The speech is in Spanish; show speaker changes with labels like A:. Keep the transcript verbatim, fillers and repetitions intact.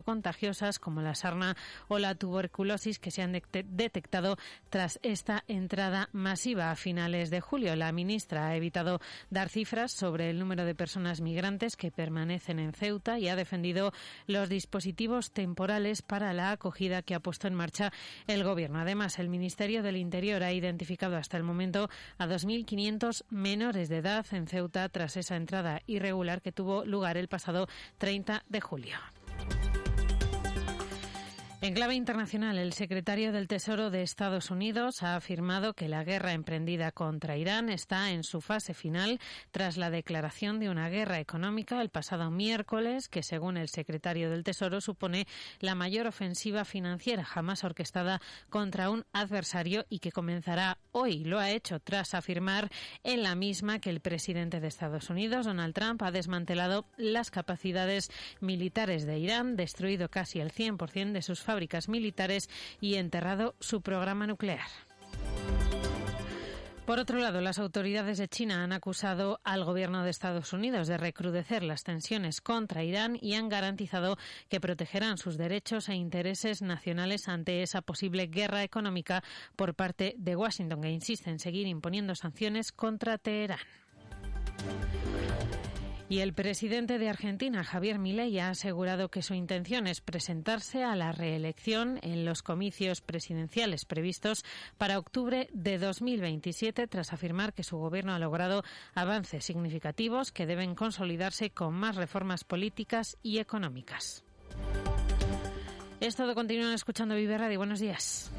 A: contagiosas como la sarna o la tuberculosis que se han de- detectado tras esta entrada masiva a finales de julio. La ministra ha evitado dar cifras sobre el número de personas migrantes que permanecen en Ceuta y ha defendido los dispositivos temporales para la acogida que ha puesto en marcha el Gobierno. Además, el Ministerio del Interior ha identificado hasta el momento a dos mil quinientos menores de edad en Ceuta tras esa entrada irregular que tuvo lugar el pasado treinta de julio. En clave internacional, el secretario del Tesoro de Estados Unidos ha afirmado que la guerra emprendida contra Irán está en su fase final tras la declaración de una guerra económica el pasado miércoles que, según el secretario del Tesoro, supone la mayor ofensiva financiera jamás orquestada contra un adversario y que comenzará hoy. Lo ha hecho tras afirmar en la misma que el presidente de Estados Unidos, Donald Trump, ha desmantelado las capacidades militares de Irán, destruido casi el cien por ciento de sus fábricas militares y enterrado su programa nuclear. Por otro lado, las autoridades de China han acusado al gobierno de Estados Unidos de recrudecer las tensiones contra Irán y han garantizado que protegerán sus derechos e intereses nacionales ante esa posible guerra económica por parte de Washington, que insiste en seguir imponiendo sanciones contra Teherán. Y el presidente de Argentina, Javier Milei, ha asegurado que su intención es presentarse a la reelección en los comicios presidenciales previstos para octubre de dos mil veintisiete, tras afirmar que su gobierno ha logrado avances significativos que deben consolidarse con más reformas políticas y económicas. Es todo. Continúan escuchando Vive Radio. Buenos días.